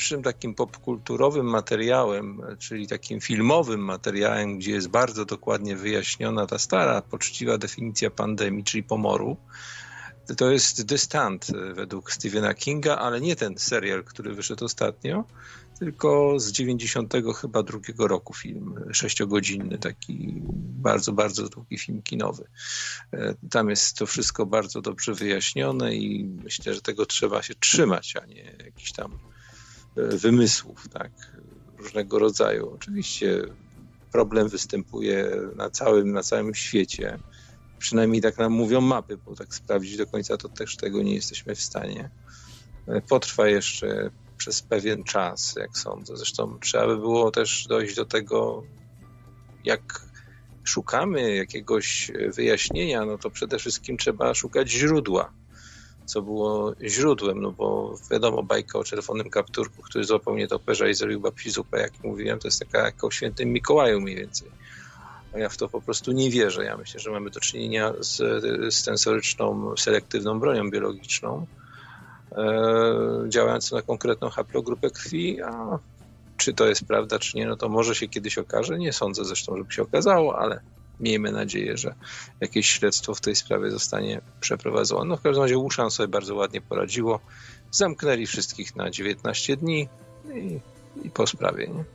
pierwszym takim popkulturowym materiałem, czyli takim filmowym materiałem, gdzie jest bardzo dokładnie wyjaśniona ta stara, poczciwa definicja pandemii, czyli pomoru, to jest The Stand według Stephena Kinga, ale nie ten serial, który wyszedł ostatnio, tylko z 90 chyba drugiego roku film, 6-godzinny, taki bardzo, bardzo długi film kinowy. Tam jest to wszystko bardzo dobrze wyjaśnione i myślę, że tego trzeba się trzymać, a nie jakichś tam wymysłów, tak, różnego rodzaju. Oczywiście problem występuje na całym świecie. Przynajmniej tak nam mówią mapy, bo tak sprawdzić do końca to też tego nie jesteśmy w stanie. Potrwa jeszcze przez pewien czas, jak sądzę. Zresztą trzeba by było też dojść do tego, jak szukamy jakiegoś wyjaśnienia, no to przede wszystkim trzeba szukać źródła. Co było źródłem, no bo wiadomo, bajka o czerwonym kapturku, który złapał nietoperza i zrobił babci zupę, jak mówiłem, to jest taka jak o świętym Mikołaju mniej więcej. A ja w to po prostu nie wierzę. Ja myślę, że mamy do czynienia z sensoryczną, selektywną bronią biologiczną, działającą na konkretną haplogrupę krwi, a czy to jest prawda, czy nie, no to może się kiedyś okaże. Nie sądzę zresztą, żeby się okazało, ale miejmy nadzieję, że jakieś śledztwo w tej sprawie zostanie przeprowadzone. No w każdym razie Łuszan sobie bardzo ładnie poradziło. Zamknęli wszystkich na 19 dni i po sprawie, nie?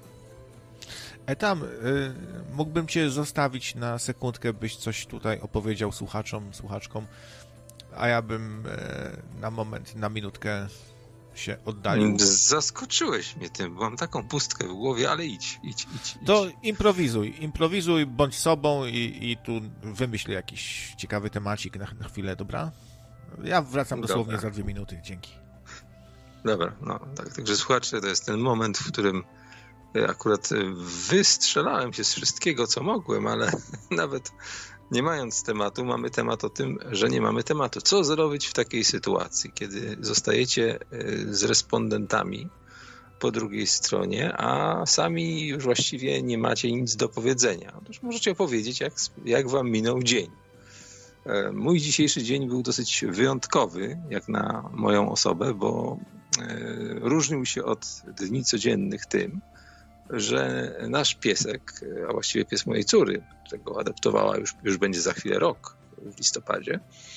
Tam mógłbym cię zostawić na sekundkę, byś coś tutaj opowiedział słuchaczkom, a ja bym na moment, na minutkę się oddalił. Zaskoczyłeś mnie tym, bo mam taką pustkę w głowie, ale idź. To improwizuj, bądź sobą i tu wymyśl jakiś ciekawy temacik na chwilę, dobra? Ja wracam dosłownie za 2 minuty, dzięki. Dobra, no tak, także słuchacze, to jest ten moment, w którym akurat wystrzelałem się z wszystkiego, co mogłem, ale nawet nie mając tematu, mamy temat o tym, że nie mamy tematu. Co zrobić w takiej sytuacji, kiedy zostajecie z respondentami po drugiej stronie, a sami już właściwie nie macie nic do powiedzenia? Otóż możecie opowiedzieć, jak wam minął dzień. Mój dzisiejszy dzień był dosyć wyjątkowy, jak na moją osobę, bo różnił się od dni codziennych tym, że nasz piesek, a właściwie pies mojej córy, którego adoptowała już będzie za chwilę rok w listopadzie,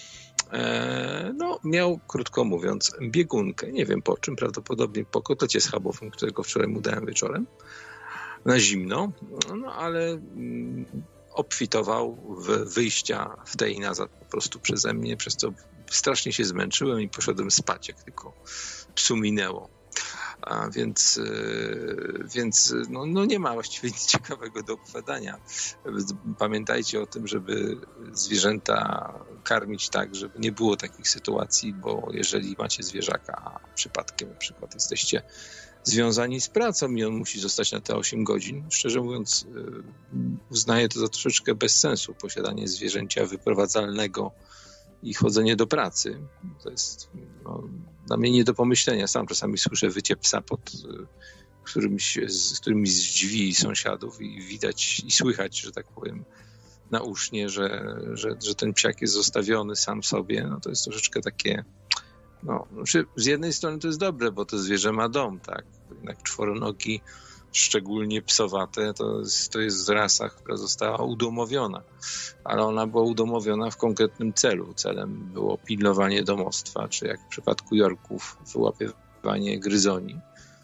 no miał, krótko mówiąc, biegunkę. Nie wiem po czym, prawdopodobnie po kotlecie schabowym, którego wczoraj mu dałem wieczorem, na zimno, no ale obfitował w wyjścia w tej i nazad po prostu przeze mnie, przez co strasznie się zmęczyłem i poszedłem spać, jak tylko psu minęło. A więc no nie ma właściwie nic ciekawego do opowiadania. Pamiętajcie o tym, żeby zwierzęta karmić tak, żeby nie było takich sytuacji, bo jeżeli macie zwierzaka, a przypadkiem na przykład jesteście związani z pracą i on musi zostać na te 8 godzin, szczerze mówiąc uznaję to za troszeczkę bez sensu, posiadanie zwierzęcia wyprowadzalnego i chodzenie do pracy. To jest dla mnie nie do pomyślenia. Sam czasami słyszę wycie psa pod którymś z drzwi sąsiadów i widać i słychać, że tak powiem, nausznie, że ten psiak jest zostawiony sam sobie. No to jest troszeczkę takie, z jednej strony to jest dobre, bo to zwierzę ma dom, tak? Jednak czworonogi, szczególnie psowate, to jest rasa, która została udomowiona, ale ona była udomowiona w konkretnym celu. Celem było pilnowanie domostwa, czy jak w przypadku jorków wyłapywanie gryzoni.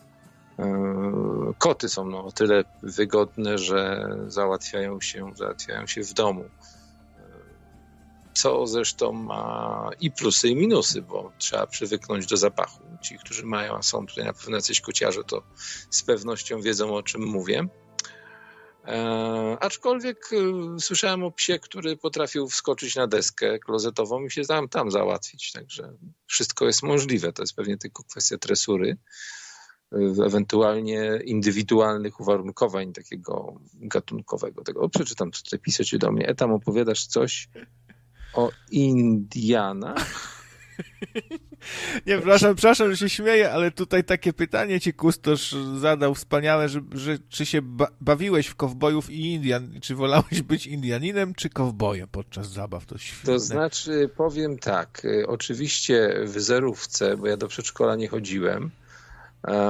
Koty są o tyle wygodne, że załatwiają się w domu. Co zresztą ma i plusy, i minusy, bo trzeba przywyknąć do zapachu. Ci, którzy mają, a są tutaj na pewno jacyś kociarze, to z pewnością wiedzą, o czym mówię. Aczkolwiek słyszałem o psie, który potrafił wskoczyć na deskę klozetową i się tam załatwić. Także wszystko jest możliwe. To jest pewnie tylko kwestia tresury, ewentualnie indywidualnych uwarunkowań takiego gatunkowego. Przeczytam, co tutaj piszecie do mnie. Tam opowiadasz coś o Indianach? Nie, przepraszam, że się śmieję, ale tutaj takie pytanie ci kustosz zadał wspaniałe, że czy się bawiłeś w kowbojów i Indian, czy wolałeś być Indianinem, czy kowbojem podczas zabaw? To świetne. To znaczy, powiem tak, oczywiście w zerówce, bo ja do przedszkola nie chodziłem,